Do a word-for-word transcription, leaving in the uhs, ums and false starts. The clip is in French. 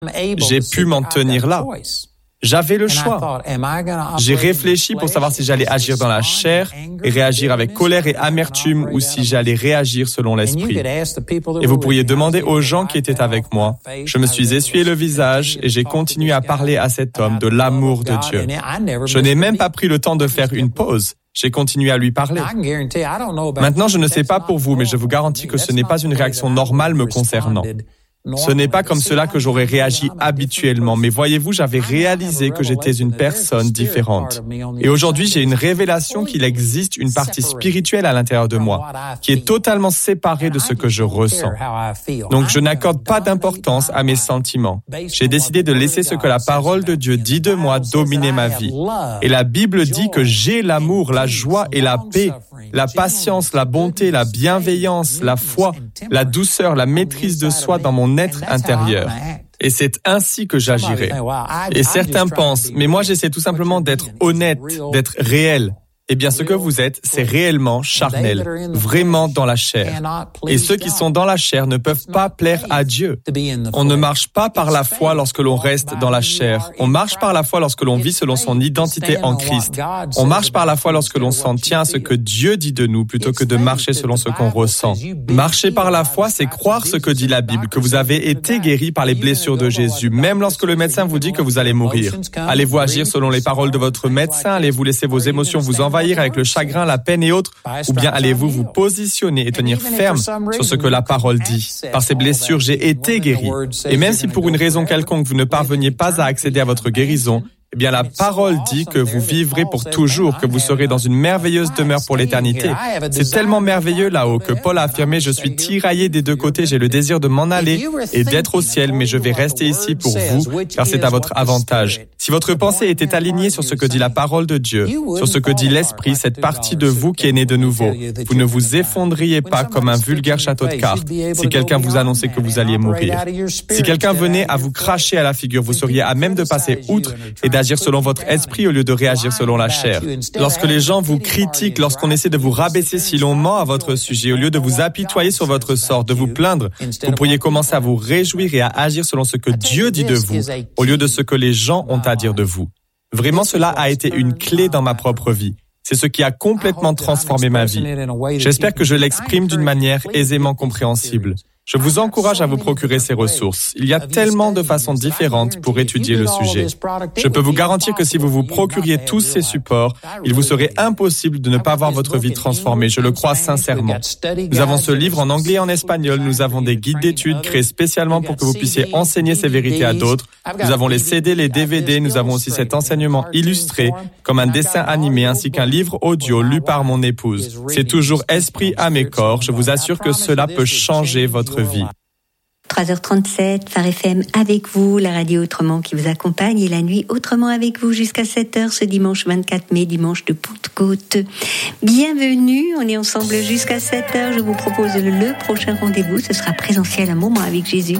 j'ai pu m'en tenir là. J'avais le choix. J'ai réfléchi pour savoir si j'allais agir dans la chair et réagir avec colère et amertume ou si j'allais réagir selon l'esprit. Et vous pourriez demander aux gens qui étaient avec moi. Je me suis essuyé le visage et j'ai continué à parler à cet homme de l'amour de Dieu. Je n'ai même pas pris le temps de faire une pause. J'ai continué à lui parler. Maintenant, je ne sais pas pour vous, mais je vous garantis que ce n'est pas une réaction normale me concernant. Ce n'est pas comme cela que j'aurais réagi habituellement, mais voyez-vous, j'avais réalisé que j'étais une personne différente. Et aujourd'hui, j'ai une révélation qu'il existe une partie spirituelle à l'intérieur de moi, qui est totalement séparée de ce que je ressens. Donc, je n'accorde pas d'importance à mes sentiments. J'ai décidé de laisser ce que la parole de Dieu dit de moi dominer ma vie. Et la Bible dit que j'ai l'amour, la joie et la paix, la patience, la bonté, la bienveillance, la foi, la douceur, la maîtrise de soi dans mon être intérieur. Et c'est ainsi que j'agirai. Et certains pensent, mais moi j'essaie tout simplement d'être honnête, d'être réel. Eh bien, ce que vous êtes, c'est réellement charnel, vraiment dans la chair. Et ceux qui sont dans la chair ne peuvent pas plaire à Dieu. On ne marche pas par la foi lorsque l'on reste dans la chair. On marche par la foi lorsque l'on vit selon son identité en Christ. On marche par la foi lorsque l'on s'en tient à ce que Dieu dit de nous plutôt que de marcher selon ce qu'on ressent. Marcher par la foi, c'est croire ce que dit la Bible, que vous avez été guéri par les blessures de Jésus, même lorsque le médecin vous dit que vous allez mourir. Allez-vous agir selon les paroles de votre médecin? Allez-vous laisser vos émotions vous envahir avec le chagrin, la peine et autres, ou bien allez-vous vous positionner et tenir ferme sur ce que la parole dit? Par ces blessures, j'ai été guéri. Et même si pour une raison quelconque vous ne parveniez pas à accéder à votre guérison, eh bien, la parole dit que vous vivrez pour toujours, que vous serez dans une merveilleuse demeure pour l'éternité. C'est tellement merveilleux là-haut que Paul a affirmé « Je suis tiraillé des deux côtés, j'ai le désir de m'en aller et d'être au ciel, mais je vais rester ici pour vous, car c'est à votre avantage. » Si votre pensée était alignée sur ce que dit la parole de Dieu, sur ce que dit l'Esprit, cette partie de vous qui est née de nouveau, vous ne vous effondriez pas comme un vulgaire château de cartes si quelqu'un vous annonçait que vous alliez mourir. Si quelqu'un venait à vous cracher à la figure, vous seriez à même de passer outre et d'agir selon votre esprit au lieu de réagir selon la chair. Lorsque les gens vous critiquent, lorsqu'on essaie de vous rabaisser si l'on ment à votre sujet, au lieu de vous apitoyer sur votre sort, de vous plaindre, vous pourriez commencer à vous réjouir et à agir selon ce que Dieu dit de vous, au lieu de ce que les gens ont à dire de vous. Vraiment, cela a été une clé dans ma propre vie. C'est ce qui a complètement transformé ma vie. J'espère que je l'exprime d'une manière aisément compréhensible. Je vous encourage à vous procurer ces ressources. Il y a tellement de façons différentes pour étudier le sujet. Je peux vous garantir que si vous vous procuriez tous ces supports, il vous serait impossible de ne pas voir votre vie transformée. Je le crois sincèrement. Nous avons ce livre en anglais et en espagnol. Nous avons des guides d'études créés spécialement pour que vous puissiez enseigner ces vérités à d'autres. Nous avons les C D, les D V D. Nous avons aussi cet enseignement illustré, comme un dessin animé, ainsi qu'un livre audio lu par mon épouse. C'est toujours esprit, âme et corps. Je vous assure que cela peut changer votre vie. trois heures trente-sept, Phare F M avec vous, la radio Autrement qui vous accompagne et la nuit Autrement avec vous jusqu'à sept heures ce dimanche vingt-quatre mai, dimanche de Pentecôte. Bienvenue, on est ensemble jusqu'à sept heures. Je vous propose le prochain rendez-vous, ce sera présentiel, un moment avec Jésus.